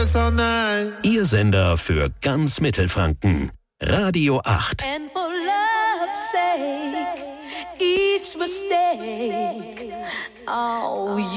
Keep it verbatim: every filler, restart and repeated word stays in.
all night. Ihr Sender für ganz Mittelfranken. Radio acht. And for love's sake, each mistake, oh,